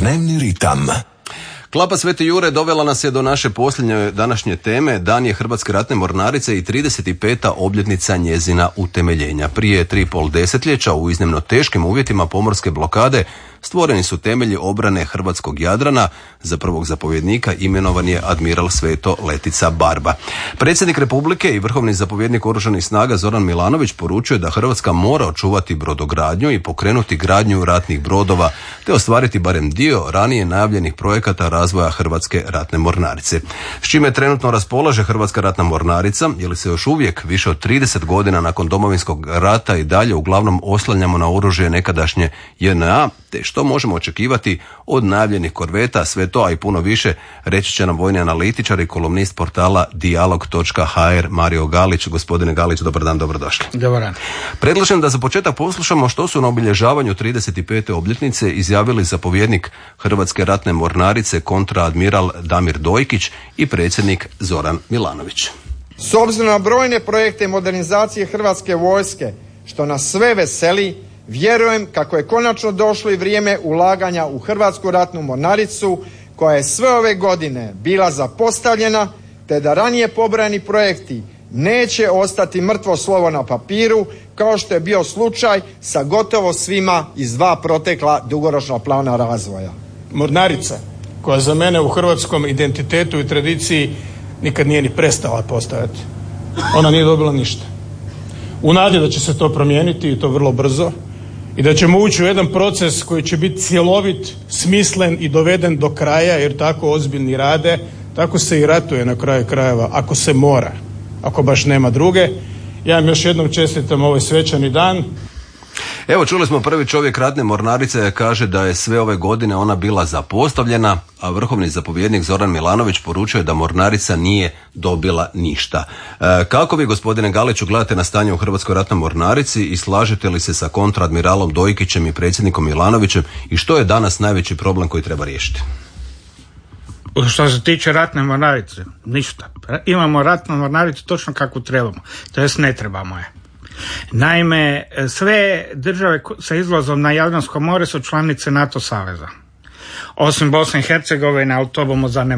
Dnevni ritam. Klapa Sveti Jure dovela nas je do naše posljednje današnje teme. Dan je Hrvatske ratne mornarice i 35. obljetnica njezina utemeljenja. Prije 3,5 desetljeća u iznimno teškim uvjetima pomorske blokade stvoreni su temelji obrane hrvatskog Jadrana. Za prvog zapovjednika imenovan je admiral Sveto Letica Barba. Predsjednik Republike i vrhovni zapovjednik Oružanih snaga Zoran Milanović poručuje da Hrvatska mora očuvati brodogradnju i pokrenuti gradnju ratnih brodova te ostvariti barem dio ranije najavljenih projekata razvoja Hrvatske ratne mornarice. S čime trenutno raspolaže Hrvatska ratna mornarica, je li se još uvijek više od 30 godina nakon Domovinskog rata i dalje uglavnom oslanjamo na oružje nekadašnje JNA, te što možemo očekivati od najavljenih korveta, sve to, a i puno više, reći će nam vojni analitičar i kolumnist portala dijalog.hr Mario Galić. Gospodine Galić, dobar dan, dobrodošli. Dobar dan. Predlažem da za početak poslušamo što su na obilježavanju 35. obljetnice izjavili zapovjednik Hrvatske ratne mornarice kontraadmiral Damir Dojkić i predsjednik Zoran Milanović. S obzirom na brojne projekte modernizacije Hrvatske vojske, što nas sve veseli, vjerujem kako je konačno došlo i vrijeme ulaganja u Hrvatsku ratnu mornaricu koja je sve ove godine bila zapostavljena, te da ranije pobrojani projekti neće ostati mrtvo slovo na papiru kao što je bio slučaj sa gotovo svima iz dva protekla dugoročna plana razvoja. Mornarica, koja za mene u hrvatskom identitetu i tradiciji nikad nije ni prestala postojati. Ona nije dobila ništa. U nadi da će se to promijeniti i to vrlo brzo i da ćemo ući u jedan proces koji će biti cjelovit, smislen i doveden do kraja, jer tako ozbiljni rade, tako se i ratuje na kraju krajeva, ako se mora, ako baš nema druge. Ja vam još jednom čestitam ovaj svečani dan. Evo, čuli smo, prvi čovjek ratne mornarice kaže da je sve ove godine ona bila zapostavljena, a vrhovni zapovjednik Zoran Milanović poručuje da mornarica nije dobila ništa. Kako vi, gospodine Galiću, gledate na stanje u Hrvatskoj ratnoj mornarici i slažete li se sa kontraadmiralom Dojkićem i predsjednikom Milanovićem i što je danas najveći problem koji treba riješiti? Što se tiče ratne mornarice, ništa. Imamo ratnu mornaricu točno kako trebamo, to jest ne trebamo je. Naime, sve države sa izlazom na Jadransko more su članice NATO saveza. Osim Bosne i Hercegovine, ali to bomo zanemariti.